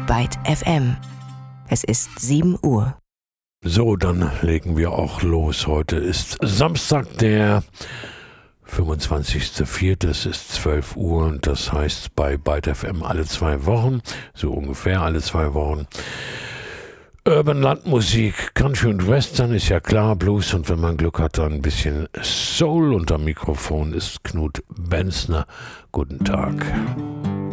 Byte FM. Es ist 7 Uhr. So, dann legen wir auch los. Heute ist Samstag, der 25.04. Es ist 12 Uhr und das heißt bei Byte FM alle 2 Wochen, so ungefähr alle 2 Wochen. Urban Landmusik, Country und Western ist ja klar, Blues und wenn man Glück hat, dann ein bisschen Soul. Und am Mikrofon ist Knut Benzner. Guten Tag.